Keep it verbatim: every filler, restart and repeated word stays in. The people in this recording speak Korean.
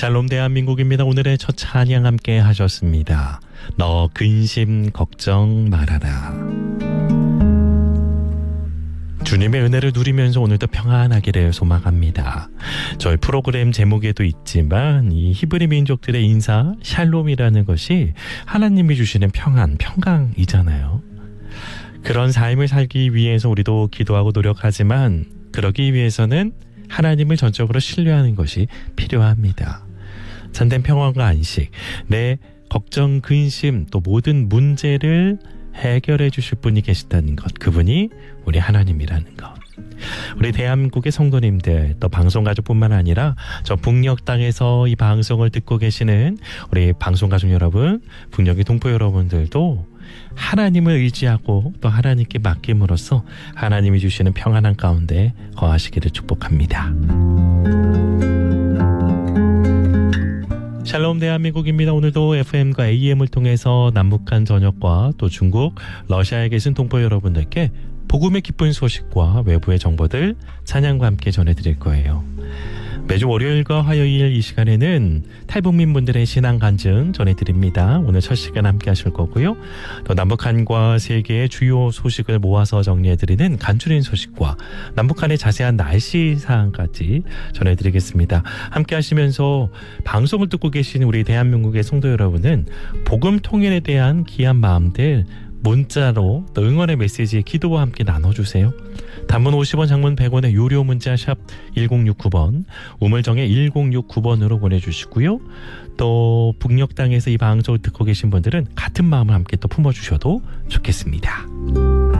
샬롬 대한민국입니다. 오늘의 첫 찬양 함께 하셨습니다. 너 근심 걱정 말아라. 주님의 은혜를 누리면서 오늘도 평안하기를 소망합니다. 저희 프로그램 제목에도 있지만 이 히브리 민족들의 인사 샬롬이라는 것이 하나님이 주시는 평안, 평강이잖아요. 그런 삶을 살기 위해서 우리도 기도하고 노력하지만 그러기 위해서는 하나님을 전적으로 신뢰하는 것이 필요합니다. 참된 평안과 안식, 내 걱정, 근심, 또 모든 문제를 해결해 주실 분이 계시다는 것, 그분이 우리 하나님이라는 것. 우리 대한민국의 성도님들, 또 방송가족뿐만 아니라 저 북녘 땅에서 이 방송을 듣고 계시는 우리 방송가족 여러분, 북녘의 동포 여러분들도 하나님을 의지하고 또 하나님께 맡김으로써 하나님이 주시는 평안한 가운데 거하시기를 축복합니다. 샬롬 대한민국입니다. 오늘도 에프엠과 에이엠을 통해서 남북한 전역과 또 중국, 러시아에 계신 동포 여러분들께 복음의 기쁜 소식과 외부의 정보들 찬양과 함께 전해드릴 거예요. 매주 월요일과 화요일 이 시간에는 탈북민분들의 신앙 간증 전해드립니다. 오늘 첫 시간 함께 하실 거고요. 또 남북한과 세계의 주요 소식을 모아서 정리해드리는 간추린 소식과 남북한의 자세한 날씨 사항까지 전해드리겠습니다. 함께 하시면서 방송을 듣고 계신 우리 대한민국의 성도 여러분은 복음 통일에 대한 귀한 마음들 문자로 또 응원의 메시지, 기도와 함께 나눠주세요. 단문 오십 원, 장문 백 원의 유료 문자 샵 일공육구 번, 우물정의 일공육구 번으로 보내주시고요. 또 북녘 땅에서 이 방송을 듣고 계신 분들은 같은 마음을 함께 또 품어주셔도 좋겠습니다.